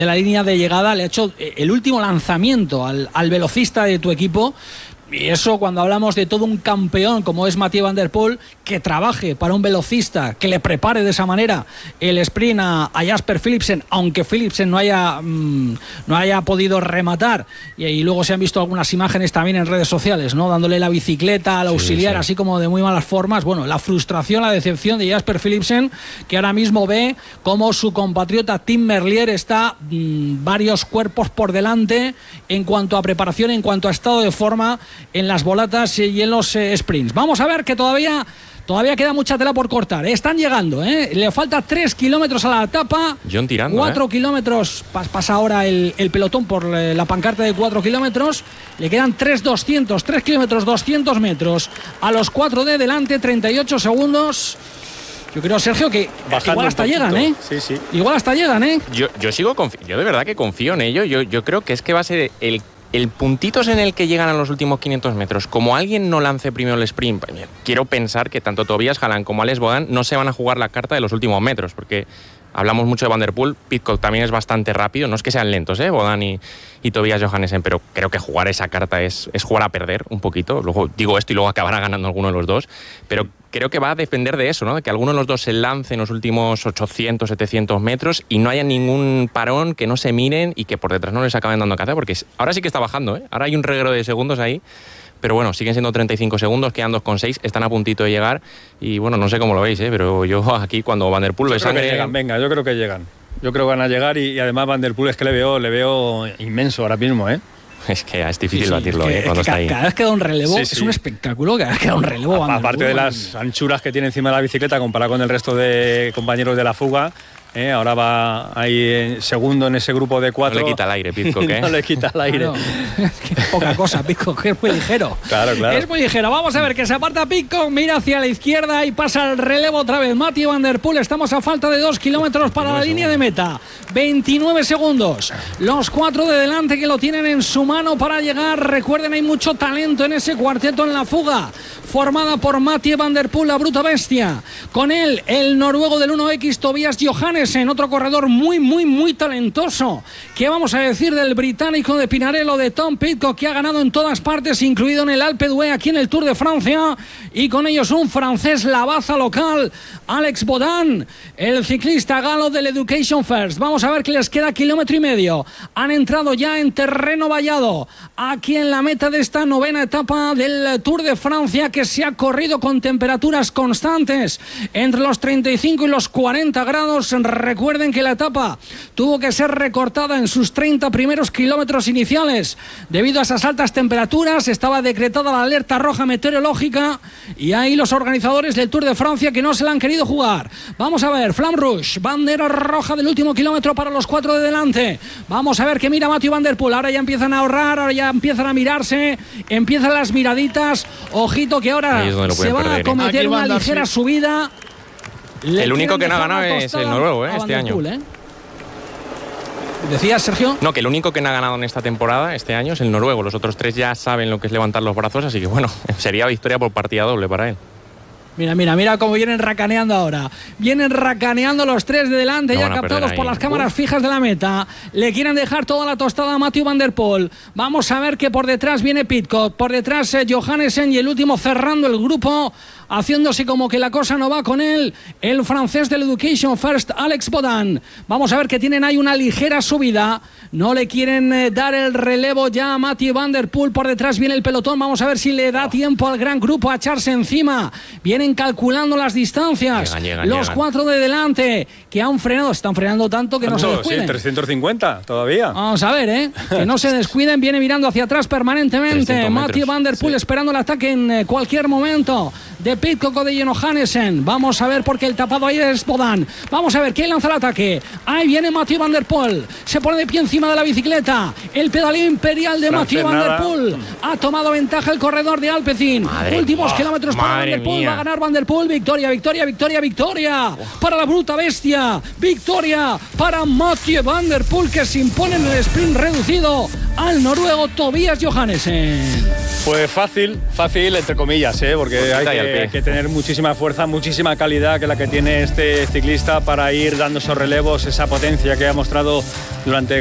de la línea de llegada, le ha hecho el último lanzamiento al velocista de tu equipo. Y eso, cuando hablamos de todo un campeón como es Mathieu van der Poel, que trabaje para un velocista, que le prepare de esa manera el sprint a Jasper Philipsen, aunque Philipsen no haya podido rematar, y luego se han visto algunas imágenes también en redes sociales, ¿no? Dándole la bicicleta al auxiliar, así como de muy malas formas. Bueno, la frustración, la decepción de Jasper Philipsen, que ahora mismo ve cómo su compatriota Tim Merlier está varios cuerpos por delante en cuanto a preparación, en cuanto a estado de forma en las volatas y en los sprints. Vamos a ver que todavía queda mucha tela por cortar. Están llegando, le falta 3 kilómetros a la etapa. John tirando, 4 kilómetros, pasa ahora el pelotón por la pancarta de 4 kilómetros. Le quedan 3 kilómetros 200 metros a los 4 de delante, 38 segundos. Yo creo, Sergio, que bajando igual hasta llegan, ¿eh? Sí. Igual hasta llegan, ¿eh? Yo de verdad que confío en ello. Yo creo que es que va a ser el puntitos en el que llegan a los últimos 500 metros. Como alguien no lance primero el sprint, quiero pensar que tanto Tobias Haaland como Alex Bodán no se van a jugar la carta de los últimos metros, porque hablamos mucho de Van der Poel. Pidcock también es bastante rápido, no es que sean lentos, Bodán y Tobias Johannesen, pero creo que jugar esa carta es jugar a perder un poquito. Luego digo esto y luego acabará ganando alguno de los dos, pero creo que va a depender de eso, ¿no? De que alguno de los dos se lance en los últimos 800, 700 metros y no haya ningún parón, que no se miren y que por detrás no les acaben dando caza, porque ahora sí que está bajando, Ahora hay un reguero de segundos ahí, pero bueno, siguen siendo 35 segundos, quedan 2,6, están a puntito de llegar y bueno, no sé cómo lo veis, pero yo aquí cuando Van der Poel ve sangre... Yo creo que llegan. Yo creo que van a llegar y además Van der Poel es que le veo inmenso ahora mismo, Es que es difícil batirlo, cuando está ahí. Cada vez que da un relevo, es un espectáculo, cada vez que da un relevo. Aparte de las anchuras que tiene encima de la bicicleta comparado con el resto de compañeros de la fuga, ahora va ahí segundo en ese grupo de 4. No le quita el aire, Pidcock, No le quita el aire. Claro. Es que es poca cosa, Pidcock, es muy ligero. Claro. Es muy ligero. Vamos a ver que se aparta Pidcock, mira hacia la izquierda y pasa el relevo otra vez. Mathieu van der Poel, estamos a falta de 2 kilómetros para la línea de meta. 29 segundos. Los 4 de delante que lo tienen en su mano para llegar. Recuerden, hay mucho talento en ese cuarteto en la fuga, formada por Mathieu van der Poel, la bruta bestia. Con él, el noruego del 1X, Tobias Johannesen, otro corredor muy talentoso. ¿Qué vamos a decir del británico de Pinarello, de Tom Pidcock, que ha ganado en todas partes, incluido en el Alpe d'Huez, aquí en el Tour de Francia? Y con ellos un francés, la baza local, Alex Bodán, el ciclista galo del Education First. Vamos a ver que les queda 1,5 kilómetros. Han entrado ya en terreno vallado, aquí en la meta de esta 9ª etapa del Tour de Francia, que se ha corrido con temperaturas constantes entre los 35 y los 40 grados. Recuerden que la etapa tuvo que ser recortada en sus 30 primeros kilómetros iniciales debido a esas altas temperaturas. Estaba decretada la alerta roja meteorológica y ahí los organizadores del Tour de Francia que no se la han querido jugar. Vamos a ver, Flamme Rouge, bandera roja del último kilómetro para los 4 de delante. Vamos a ver que mira Mathieu van der Poel. Ahora ya empiezan a ahorrar, ahora ya empiezan a mirarse, empiezan las miraditas. Ojito que ahora se va a cometer una ligera subida. El único que no ha ganado es el noruego, este año. ¿Decías, Sergio? No, que el único que no ha ganado en esta temporada, este año, es el noruego. Los otros 3 ya saben lo que es levantar los brazos, así que bueno, sería victoria por partida doble para él. Mira cómo vienen racaneando ahora. Vienen racaneando los 3 de delante, ya captados por las cámaras fijas de la meta. Le quieren dejar toda la tostada a Mathieu van der Poel. Vamos a ver que por detrás viene Pidcock, por detrás Johannesen y el último cerrando el grupo, haciéndose como que la cosa no va con él, el francés del Education First, Alex Bodán. Vamos a ver que tienen ahí una ligera subida. No le quieren dar el relevo ya a Mathieu van der Poel. Por detrás viene el pelotón. Vamos a ver si le da tiempo al gran grupo a echarse encima. Vienen calculando las distancias. Llegan. Los 4 de delante que han frenado. Están frenando tanto que no se descuiden. Sí, 350 todavía. Vamos a ver, que no se descuiden. Viene mirando hacia atrás permanentemente. Mathieu van der Poel esperando el ataque en cualquier momento de Pidcock o de Johannesen. Vamos a ver porque el tapado ahí es Bodán. Vamos a ver quién lanza el ataque. Ahí viene Mathieu van der Poel. Se pone de pie encima de la bicicleta. El pedaleo imperial de Mathieu van der Poel. Ha tomado ventaja el corredor de Alpecin. Últimos kilómetros para Van der Poel. Va a ganar Van der Poel. Victoria para la bruta bestia. Victoria para Mathieu van der Poel, que se impone en el sprint reducido al noruego Tobias Johannesen. Pues fácil entre comillas, porque hay que tener muchísima fuerza, muchísima calidad que la que tiene este ciclista para ir dando esos relevos, esa potencia que ha mostrado durante